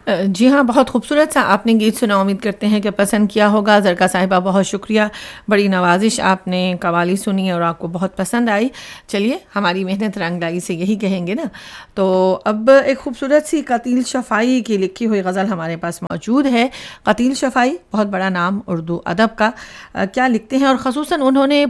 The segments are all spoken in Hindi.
जी हाँ, बहुत खूबसूरत सा आपने गीत सुना। उम्मीद करते हैं कि पसंद किया होगा। ज़रका साहिबा बहुत शुक्रिया, बड़ी नवाजिश, आपने कवाली सुनी और आपको बहुत पसंद आई। चलिए, हमारी मेहनत रंग लाई से यही कहेंगे ना। तो अब एक खूबसूरत सी कतील शफ़ाई की लिखी हुई गज़ल हमारे पास मौजूद है। कतील शफ़ाई बहुत बड़ा नाम उर्दू अदब का। क्या लिखते हैं, और ख़ुसूसन उन्होंने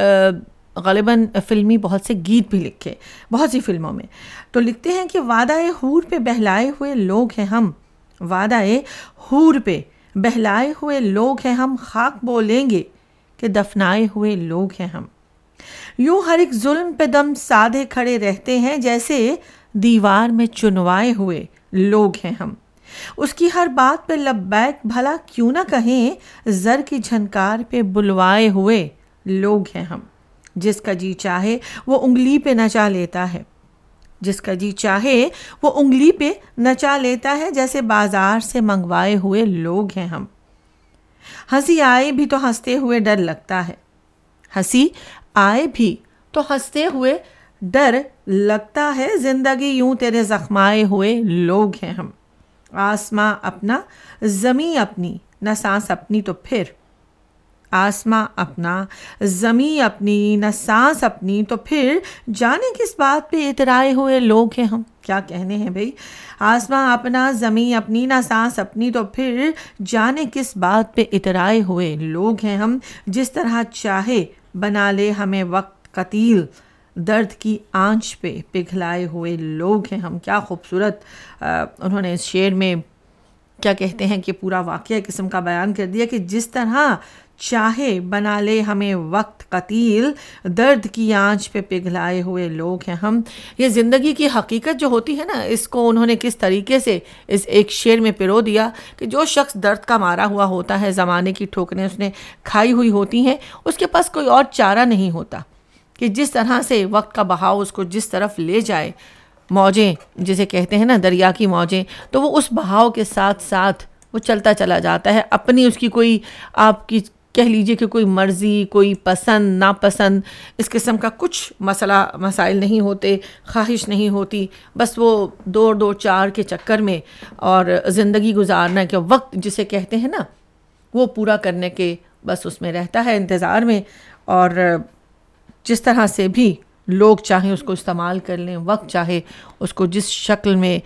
ग़ालिबन फ़िल्मी बहुत से गीत भी लिखे, बहुत सी फ़िल्मों में। तो लिखते हैं कि वादाए हूर पे बहलाए हुए लोग हैं हम, वादाए हूर पे बहलाए हुए लोग हैं हम, खाक बोलेंगे कि दफनाए हुए लोग हैं हम। यूं हर एक जुल्म पे दम साधे खड़े रहते हैं, जैसे दीवार में चुनवाए हुए लोग हैं हम। उसकी हर बात पे लब्बैक भला क्यों ना कहें, जर की झनकार पे बुलवाए हुए लोग हैं हम। जिसका जी चाहे वो उंगली पे नचा लेता है, जिसका जी चाहे वो उंगली पे नचा लेता है, जैसे बाजार से मंगवाए हुए लोग हैं हम। हंसी आए भी तो हंसते हुए डर लगता है, हंसी आए भी तो हंसते हुए डर लगता है, जिंदगी यूं तेरे जख्माए हुए लोग हैं हम। आसमां अपना ज़मी अपनी न सांस अपनी, तो फिर आसमां अपना ज़मी अपनी न सांस अपनी, तो फिर जाने किस बात पे इतराए हुए लोग हैं हम। क्या कहने हैं भाई, आसमां अपना ज़मी अपनी न सांस अपनी, तो फिर जाने किस बात पे इतराए हुए लोग हैं हम। जिस तरह चाहे बना ले हमें वक्त कतील, दर्द की आंच पे पिघलाए हुए लोग हैं हम। क्या खूबसूरत उन्होंने इस शेर में क्या कहते हैं कि पूरा वाक़या किस्म का बयान कर दिया कि जिस तरह चाहे बना ले हमें वक्त कतील, दर्द की आंच पे पिघलाए हुए लोग हैं हम। ये ज़िंदगी की हकीकत जो होती है ना, इसको उन्होंने किस तरीके से इस एक शेर में पिरो दिया कि जो शख्स दर्द का मारा हुआ होता है, ज़माने की ठोकरें उसने खाई हुई होती हैं, उसके पास कोई और चारा नहीं होता कि जिस तरह से वक्त का बहाव उसको जिस तरफ ले जाए, मौजें जिसे कहते हैं ना, दरिया की मौजें, तो वो उस बहाव के साथ साथ वो चलता चला जाता है। अपनी उसकी कोई आपकी कह लीजिए कि कोई मर्ज़ी, कोई पसंद नापसंद, इस किस्म का कुछ मसाइल नहीं होते, ख्वाहिश नहीं होती। बस वो दो चार के चक्कर में और ज़िंदगी गुजारना के वक्त जिसे कहते हैं ना, वो पूरा करने के बस उसमें रहता है, इंतज़ार में। और जिस तरह से भी लोग चाहें उसको इस्तेमाल कर लें, वक्त चाहे उसको जिस शक्ल में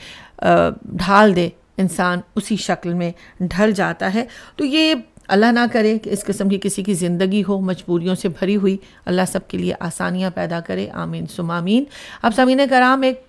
ढाल दे, इंसान उसी शक्ल में ढल जाता है। तो ये अल्लाह ना करे कि इस किस्म की किसी की ज़िंदगी हो मजबूरियों से भरी हुई। अल्लाह सब के लिए आसानियाँ पैदा करे, आमीन सुम आमीन। अब सामीन कराम, एक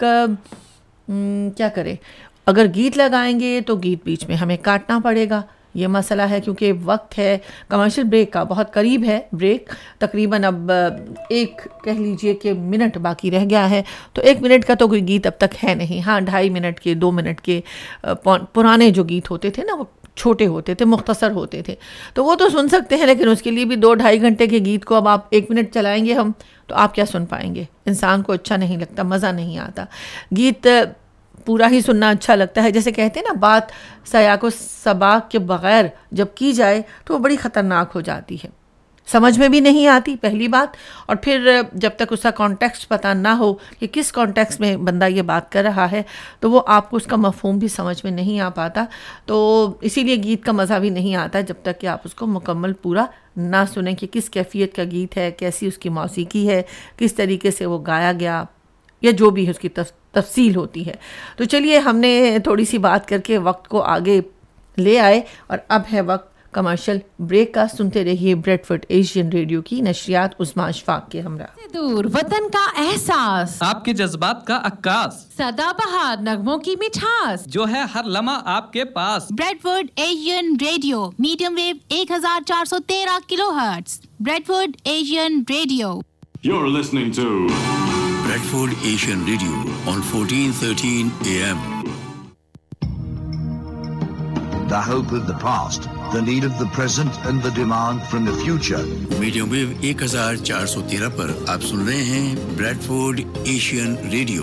क्या करें, अगर गीत लगाएंगे तो गीत बीच में हमें काटना पड़ेगा, ये मसला है, क्योंकि वक्त है कमर्शियल ब्रेक का, बहुत करीब है ब्रेक। तकरीबन अब एक कह लीजिए कि मिनट बाकी रह गया है। तो 1 मिनट का तो कोई गीत अब तक है नहीं। हाँ, 2.5 मिनट के, 2 मिनट के पुराने जो गीत होते थे ना, वो छोटे होते थे, मुख्तसर होते थे, तो वो तो सुन सकते हैं। लेकिन उसके लिए भी 2-2.5 घंटे के गीत को अब आप 1 मिनट चलाएंगे हम, तो आप क्या सुन पाएंगे? इंसान को अच्छा नहीं लगता, मज़ा नहीं आता। गीत पूरा ही सुनना अच्छा लगता है। जैसे कहते हैं ना, बात सयाको सबाक के बग़ैर जब की जाए तो वो बड़ी ख़तरनाक हो जाती है, समझ में भी नहीं आती पहली बात, और फिर जब तक उसका कॉन्टेक्स्ट पता ना हो कि किस कॉन्टेक्स्ट में बंदा ये बात कर रहा है, तो वो आपको उसका मफ़हूम भी समझ में नहीं आ पाता। तो इसीलिए गीत का मज़ा भी नहीं आता जब तक कि आप उसको मुकम्मल पूरा ना सुनें कि किस कैफियत का गीत है, कैसी उसकी मौसीकी है, किस तरीके से वो गाया गया, या जो भी है उसकी तफसील होती है। तो चलिए, हमने थोड़ी सी बात करके वक्त को आगे ले आए, और अब है वक्त कमर्शियल ब्रेक का। सुनते रहिए ब्रेडफोर्ड एशियन रेडियो की नशरियात उस्मा अशफाक के हमरा। दूर वतन का एहसास, आपके जज्बात का अक्कास, सदाबहार नगमों की मिठास, जो है हर लम्हा आपके पास। Bradford Asian radio, medium wave 1413 kilohertz. Bradford Asian radio. You're listening to Bradford Asian Radio on 1413 AM. The hope of the past, the need of the present and the demand from the future. Medium wave 1413 पर आप सुन रहे हैं Bradford Asian Radio.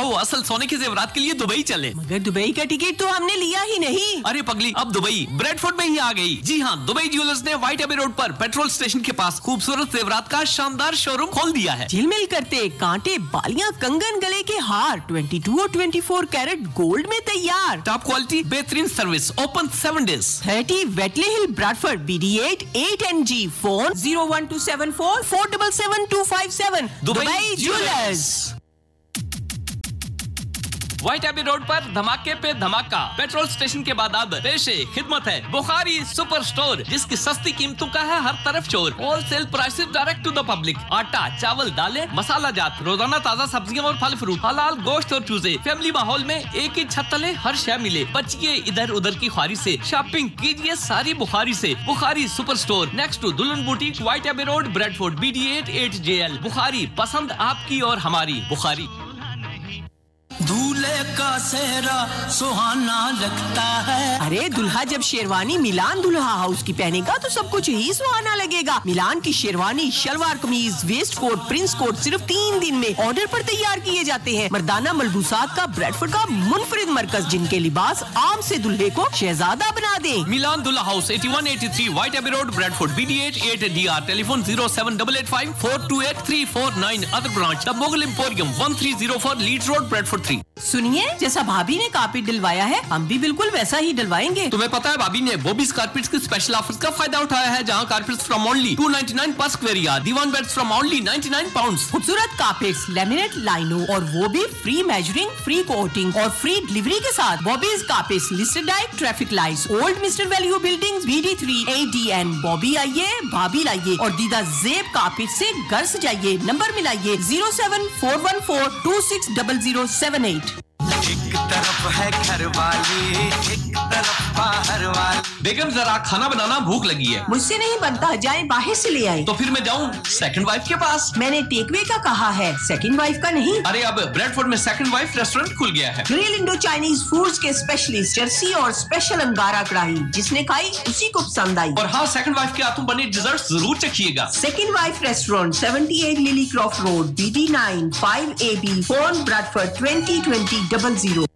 आओ असल सोने के जेवरात के लिए दुबई चले। मगर दुबई का टिकट तो हमने लिया ही नहीं। अरे पगली, अब दुबई ब्रेडफोर्ड में ही आ गई। जी हाँ, दुबई ज्वेलर्स ने व्हाइट एबी रोड पर पेट्रोल स्टेशन के पास खूबसूरत जेवरात का शानदार शोरूम खोल दिया है। झिलमिल करते कांटे, बालियां, कंगन, गले के हार 22 और 24 कैरेट गोल्ड में तैयार। टॉप क्वालिटी, बेहतरीन सर्विस, ओपन 7 days। 30 वेटले हिल Bradford BD8 8NG। Phone 01274 477 257। Dubai jewellers. White AB road पर धमाके पे धमाका। पेट्रोल स्टेशन के बाद अब पेशे खिदमत है बुखारी सुपर स्टोर, जिसकी सस्ती कीमतों का है हर तरफ शोर। Wholesale prices direct to the public. आटा, चावल, दालें, मसाला जात, रोजाना ताजा सब्जियां और फल फ्रूट, हलाल गोश्त और चूजे। फैमिली माहौल में एक ही छत तले हर शय मिले। बचिए इधर उधर की ख्वारी से, शॉपिंग कीजिए सारी बुखारी से। Bukhari super store next to दुल्हन boutique, white AB road, Bradford BD8 8JL। Bukhari, पसंद आपकी और हमारी बुखारी। दूल्हे का सेहरा सुहाना लगता है। अरे दुल्हा जब शेरवानी मिलान दुल्हा हाउस की पहनेगा तो सब कुछ ही सुहाना लगेगा। मिलान की शेरवानी, शलवार कमीज, वेस्ट कोट, प्रिंस कोट सिर्फ 3 दिन में ऑर्डर पर तैयार किए जाते हैं। मर्दाना मलबूसात का ब्रेडफोर्ड का मुनफरिद मरकज, जिनके लिबास आम से दुल्हे को शहजादा बना दे। मिलान दुल्हा house 8183 white AB road, Bradford BD8 8DR। Telephone 07885 428 349। Other branch the Mughal emporium 1304 Leeds road, Bradford 3। सुनिए, जैसा भाभी ने कारपेट डलवाया है हम भी बिल्कुल वैसा ही डलवाएंगे। तुम्हें पता है भाभी ने बॉबीज कारपेट्स के स्पेशल ऑफर्स का फायदा उठाया है, जहां कारपेट्स फ्रॉम ओनली 299 पर square yard, Diwan beds from only 99 pounds. खूबसूरत कारपेट्स, लेमिनेट लाइनों और वो भी फ्री मेजरिंग, फ्री कोटिंग और फ्री डिलीवरी के साथ। Bobby's carpets listed at traffic lights, old mister value buildings, BD3 8DN। Bobby आइए, भाभी लाइए और दीदा जेब कारपेट से घर सजाइए। नंबर मिलाइए 07414 260078। एक तरफ है घर वाली, एक तरफ बाहर वाली। बेगम जरा खाना बनाना, भूख लगी है। मुझसे नहीं बनता, जाए बाहर से ले आए। तो फिर मैं जाऊं सेकंड वाइफ के पास? मैंने टेकवे का कहा है, सेकंड वाइफ का नहीं। अरे अब ब्रेडफोर्ड में सेकंड वाइफ रेस्टोरेंट खुल गया है। ग्रिल इंडो चाइनीज फूड्स के स्पेशलिस्ट जर्सी और स्पेशल अंगारा कढ़ाई, जिसने खाई उसी को पसंद आई। और हाँ, सेकंड वाइफ के हाथों बने डिजर्ट जरूर चखिएगा। Second wife restaurant 78 lily craft road, BD9 5AB। Phone Bradford 2020 00।